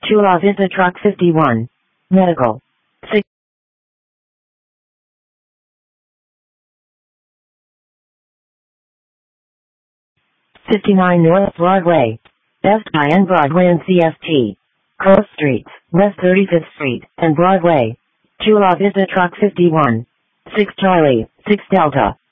Chula Vista Truck 51. Medical. 59 North Broadway. Best Buy and Broadway and CFT. Cross Streets, West 35th Street, and Broadway. Chula Vista Truck 51. 6 Charlie, 6 Delta.